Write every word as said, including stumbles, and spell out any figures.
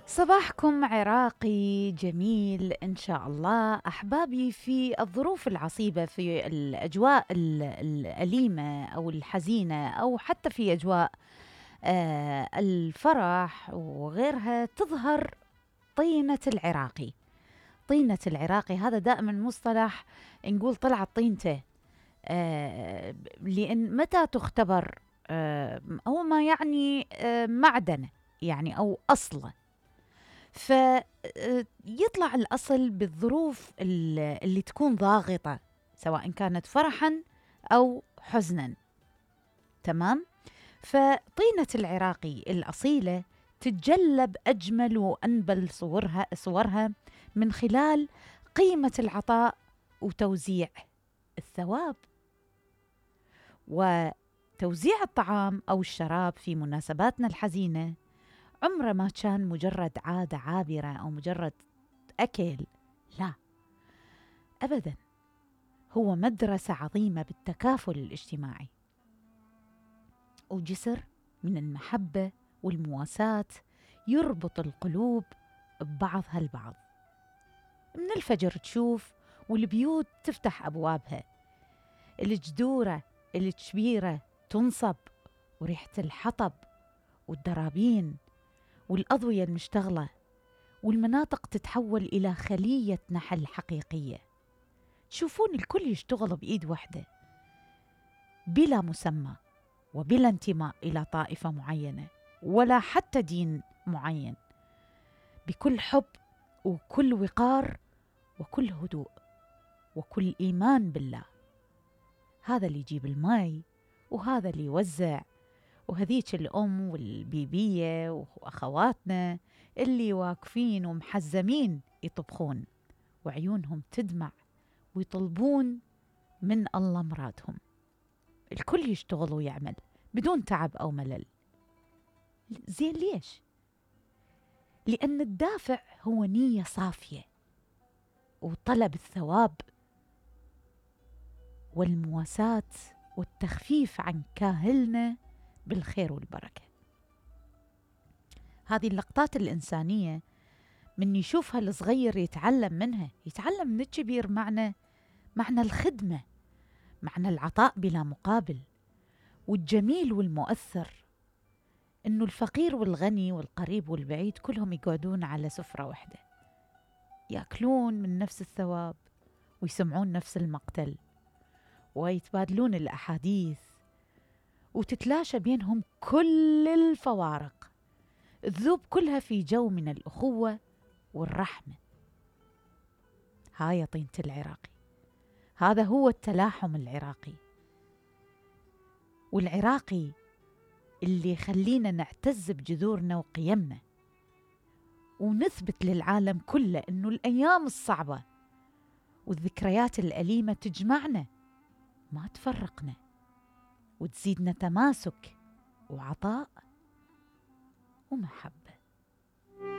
صباحكم عراقي جميل إن شاء الله أحبابي. في الظروف العصيبة، في الأجواء ال- الأليمة أو الحزينة، أو حتى في أجواء آه، الفرح وغيرها، تظهر طينة العراقي. طينة العراقي هذا دائما مصطلح نقول طلعت طينته. آه، لأن متى تختبر؟ آه، هو ما يعني آه، معدنه، يعني أو أصله. فيطلع الأصل بالظروف ال- اللي تكون ضاغطة، سواء كانت فرحا أو حزنا. تمام. فطينة العراقي الأصيلة تتجلب أجمل وأنبل صورها صورها من خلال قيمة العطاء وتوزيع الثواب، وتوزيع الطعام أو الشراب في مناسباتنا الحزينة. عمره ما كان مجرد عادة عابرة أو مجرد أكل، لا أبدا، هو مدرسة عظيمة بالتكافل الاجتماعي، وجسر من المحبة والمواساة يربط القلوب ببعضها البعض. من الفجر تشوف والبيوت تفتح أبوابها، الجدورة الكبيرة تنصب، وريحة الحطب والدرابين والأضوية المشتغلة، والمناطق تتحول إلى خلية نحل حقيقية. تشوفون الكل يشتغل بإيد واحدة، بلا مسمى وبلا انتماء إلى طائفة معينة ولا حتى دين معين، بكل حب وكل وقار وكل هدوء وكل إيمان بالله. هذا اللي يجيب الماء، وهذا اللي يوزع، وهذيك الأم والبيبية وأخواتنا اللي واقفين ومحزمين يطبخون وعيونهم تدمع ويطلبون من الله مرادهم. الكل يشتغل ويعمل بدون تعب أو ملل. زين ليش؟ لأن الدافع هو نية صافية وطلب الثواب والمواساة والتخفيف عن كاهلنا بالخير والبركة. هذه اللقطات الإنسانية من يشوفها الصغير يتعلم منها، يتعلم من الكبير معنى معنى الخدمة، معنى العطاء بلا مقابل. والجميل والمؤثر إنه الفقير والغني والقريب والبعيد كلهم يقعدون على سفرة واحدة، يأكلون من نفس الثواب ويسمعون نفس المقتل ويتبادلون الأحاديث، وتتلاشى بينهم كل الفوارق، تذوب كلها في جو من الأخوة والرحمة. هاي طينة العراقي، هذا هو التلاحم العراقي، والعراقي اللي يخلينا نعتز بجذورنا وقيمنا، ونثبت للعالم كله إنه الأيام الصعبة والذكريات الأليمة تجمعنا ما تفرقنا، وتزيدنا تماسك وعطاء ومحبة.